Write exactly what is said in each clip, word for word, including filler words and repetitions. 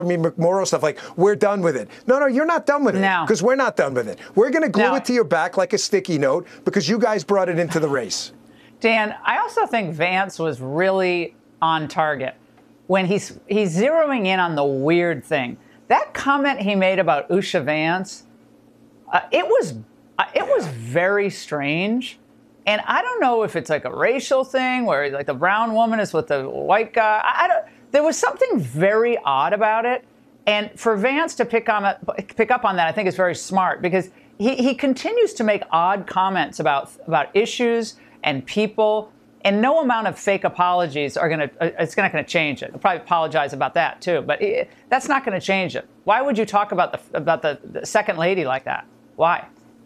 me McMorrow stuff like, we're done with it. No, no, you're not done with it. No. Because we're not done with it. We're going to glue No. it to your back like a sticky note because you guys brought it into the race. Dan, I also think Vance was really on target when he's he's zeroing in on the weird thing. That comment he made about Usha Vance, uh, it was uh, it was very strange. And I don't know if it's like a racial thing where like the brown woman is with the white guy. I, I don't. There was something very odd about it. And for Vance to pick on pick up on that, I think is very smart because he, he continues to make odd comments about about issues and people, and no amount of fake apologies are going to, it's not going to change it. He'll probably apologize about that too, but it, that's not going to change it. Why would you talk about the about the, the second lady like that? Why?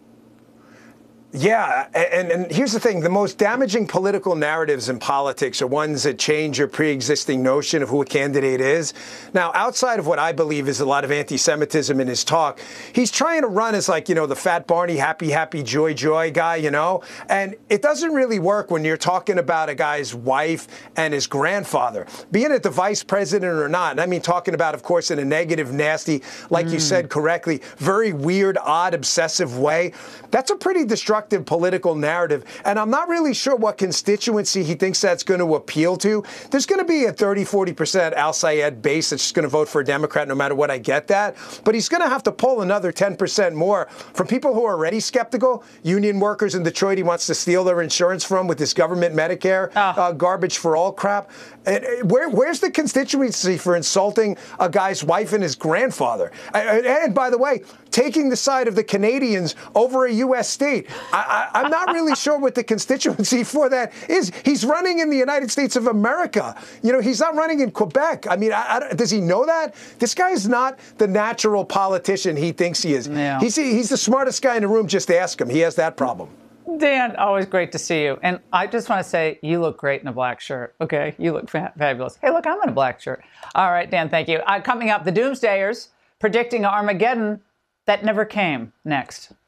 Yeah, and, and here's the thing. The most damaging political narratives in politics are ones that change your pre-existing notion of who a candidate is. Now, outside of what I believe is a lot of anti-Semitism in his talk, he's trying to run as like, you know, the fat Barney, happy, happy, joy, joy guy, you know, and it doesn't really work when you're talking about a guy's wife and his grandfather, being it the vice president or not. And I mean, talking about, of course, in a negative, nasty, like mm. you said correctly, very weird, odd, obsessive way. That's a pretty destructive political narrative, and I'm not really sure what constituency he thinks that's going to appeal to. There's going to be a thirty, forty percent Al Sayed base that's just going to vote for a Democrat no matter what, I get that, but he's going to have to pull another ten percent more from people who are already skeptical, union workers in Detroit he wants to steal their insurance from with this government Medicare oh. uh, garbage for all crap. And where, where's the constituency for insulting a guy's wife and his grandfather? And, and by the way, taking the side of the Canadians over a U S state. I, I, I'm not really sure what the constituency for that is. He's running in the United States of America. You know, he's not running in Quebec. I mean, I, I, does he know that? This guy's not the natural politician he thinks he is. Yeah. He's, he's the smartest guy in the room. Just ask him. He has that problem. Dan, always great to see you. And I just want to say, you look great in a black shirt. Okay, you look fa- fabulous. Hey, look, I'm in a black shirt. All right, Dan, thank you. Uh, coming up, the Doomsdayers predicting Armageddon that never came next.